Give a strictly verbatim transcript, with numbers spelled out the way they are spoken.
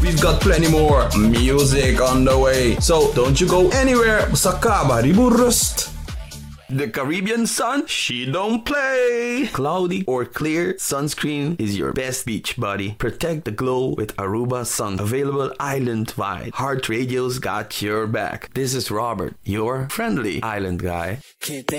we've got plenty more music on the way. So don't you go anywhere. Sa Kabaribu Rust. The Caribbean sun, she don't play. Cloudy or clear, sunscreen is your best beach buddy. Protect the glow with Aruba Sun. Available island-wide. Heart Radio's got your back. This is Robert, your friendly island guy.